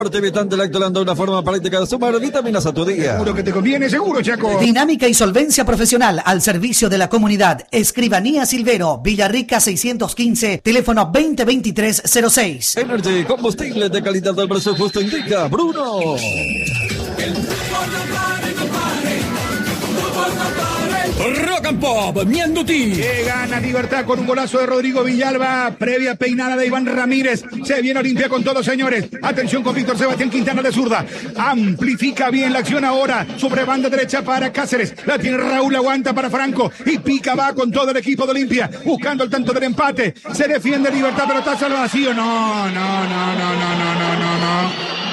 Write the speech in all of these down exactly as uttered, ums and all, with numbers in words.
Evitante Lactolando, una forma práctica de sumar vitaminas a tu día. Seguro que te conviene, seguro, Chaco. Dinámica y solvencia profesional al servicio de la comunidad. Escribanía Silvero, Villarrica seiscientos quince, teléfono veinte veintitrés cero seis. Energy, combustible de calidad del presupuesto indica Bruno. Rock and Pop, Mianduti. Que gana Libertad con un golazo de Rodrigo Villalba. Previa peinada de Iván Ramírez. Se viene Olimpia con todos, señores. Atención con Víctor Sebastián Quintana de zurda. Amplifica bien la acción ahora. Sobre banda derecha para Cáceres. La tiene Raúl, aguanta para Franco. Y pica, va con todo el equipo de Olimpia. Buscando el tanto del empate. Se defiende Libertad, pero está al vacío. No, no, no, no, no, no, no, no, no.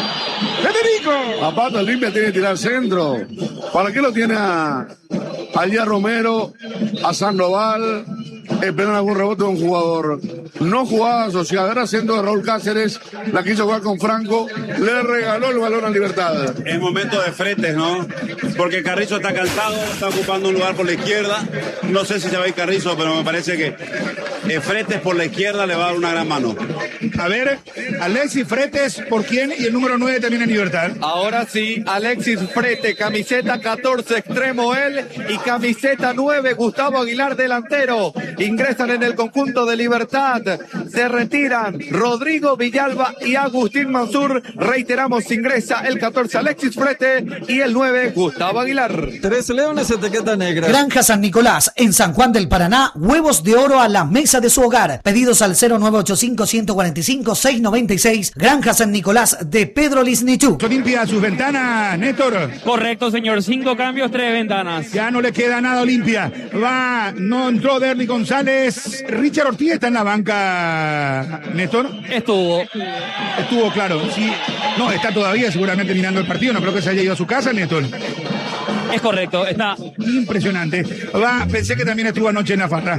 Federico. Aparte, Olimpia tiene que tirar centro. ¿Para qué lo tiene a, a Romero, a Sandoval? Esperan algún rebote de un jugador. No jugaba asociada, era centro de Raúl Cáceres. La quiso jugar con Franco. Le regaló el balón a Libertad. Es momento de fretes, ¿no? Porque Carrizo está cansado, está ocupando un lugar por la izquierda. No sé si se va a ir Carrizo, pero me parece que eh, Fretes por la izquierda le va a dar una gran mano. A ver, Alexis Fretes, ¿por quién? Y el número nueve también en Libertad. Ahora sí, Alexis Fretes, camiseta catorce, extremo él, y camiseta nueve, Gustavo Aguilar, delantero. Ingresan en el conjunto de Libertad, se retiran Rodrigo Villalba y Agustín Mansur. Reiteramos, ingresa el catorce Alexis Fretes y el nueve Gustavo Aguilar. Tres leones, etiqueta negra. Granja San Nicolás, en San Juan del Paraná, huevos de oro a la mesa de su hogar. Pedidos al cero nueve ocho cinco, uno cuatro cinco, seis nueve seis. Granja San Nicolás de Pedro Lisnichuk. Olimpia sus ventanas, Néstor. Correcto, señor. Cinco cambios, tres ventanas. Ya no le queda nada a Olimpia. Va, no entró Derly González. Richard Ortiz está en la banca, Néstor. Estuvo. Estuvo, claro. Sí. No, está todavía seguramente mirando el partido. No creo que se haya ido a su casa, Néstor. Es correcto, está. Impresionante. Va, pensé que también estuvo anoche en la farra.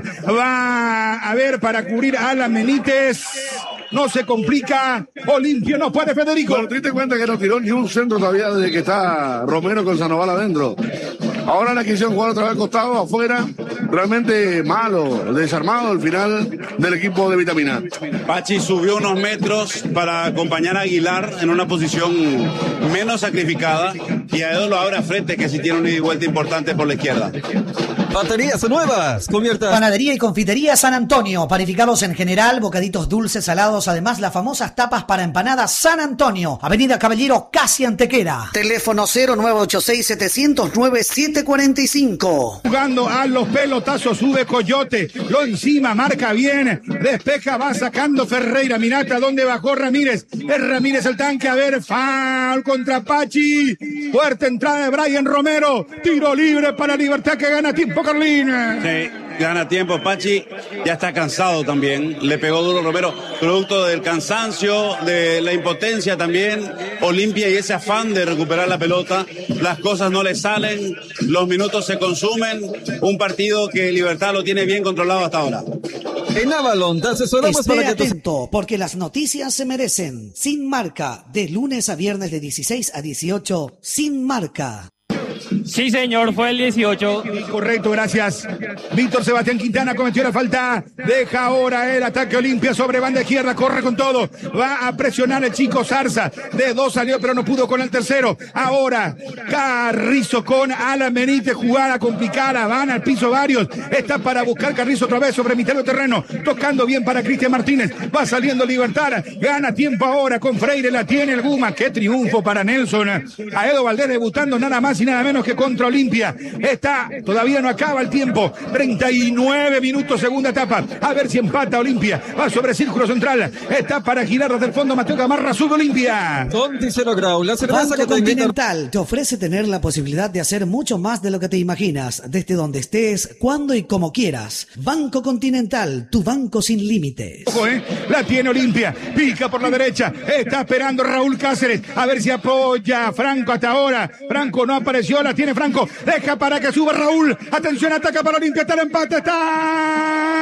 Va a ver para cubrir a Alan Benítez. No se complica. Olimpia no puede, Federico. Pero te diste cuenta que no tiró ni un centro todavía desde que está Romero con Sandoval adentro. Ahora la quisieron jugar otra vez costado, afuera. Realmente malo, desarmado al final del equipo de Vitamina. Pachi subió unos metros para acompañar a Aguilar en una posición menos sacrificada. Y a Edo lo abre a frente, que sí tiene una ida y vuelta importante por la izquierda. Baterías nuevas, cubiertas. Panadería y confitería San Antonio, panificados en general, bocaditos dulces, salados, además las famosas tapas para empanadas San Antonio, Avenida Caballero, casi Antequera. Teléfono cero nueve ocho seis, siete cero nueve, siete cuatro cinco. Jugando a los pelotazos, sube Coyote, lo encima, marca bien, despeja, va sacando Ferreira, mirate a dónde bajó Ramírez, es Ramírez el tanque, a ver, foul contra Pachi, fuerte entrada de Brian Romero, tiro libre para Libertad que gana tiempo, Carlín. Sí, gana tiempo. Pachi ya está cansado también. Le pegó duro Romero, producto del cansancio, de la impotencia también. Olimpia y ese afán de recuperar la pelota. Las cosas no le salen, los minutos se consumen. Un partido que Libertad lo tiene bien controlado hasta ahora. En Avalon te asesoramos Esté para que tus... atento, porque las noticias se merecen. Sin Marca, de lunes a viernes de dieciséis a dieciocho, Sin Marca. Sí, señor, fue el dieciocho. Correcto, gracias. Víctor Sebastián Quintana cometió la falta. Deja ahora el ataque Olimpia sobre banda izquierda. Corre con todo. Va a presionar el chico Zarza. De dos salió, pero no pudo con el tercero. Ahora Carrizo con Alan Benítez. Jugada complicada. Van al piso varios. Está para buscar Carrizo otra vez sobre mitad del terreno. Tocando bien para Cristian Martínez. Va saliendo Libertad. Gana tiempo ahora con Freire. La tiene el Guma. Qué triunfo para Nelson. A Edo Valdés debutando nada más y nada menos que contra Olimpia. Está, todavía no acaba el tiempo. treinta y nueve minutos, segunda etapa. A ver si empata Olimpia. Va sobre círculo central. Está para girar desde el fondo Mateo Gamarra, sube Olimpia. Conti Cero Grau, la cerveza Banco que te Continental invita... te ofrece tener la posibilidad de hacer mucho más de lo que te imaginas, desde donde estés, cuando y como quieras. Banco Continental, tu banco sin límites. Ojo, eh. La tiene Olimpia. Pica por la derecha. Está esperando Raúl Cáceres. A ver si apoya Franco hasta ahora. Franco no apareció. La tiene Franco. Deja para que suba Raúl. Atención, ataca para Olimpia. Está el empate. Está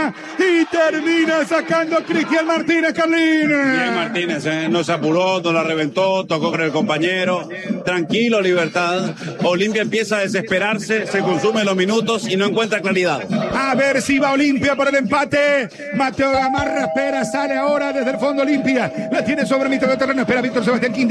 pelota y termina sacando a Cristian Martínez, Carlín. Bien Martínez, eh, no se apuró, no la reventó, tocó con el compañero. Tranquilo, Libertad. Olimpia empieza a desesperarse, se consumen los minutos y no encuentra claridad. A ver si va Olimpia por el empate. Mateo Gamarra espera, sale ahora desde el fondo Olimpia. La tiene sobre mitad de terreno, espera Víctor Sebastián Quintana.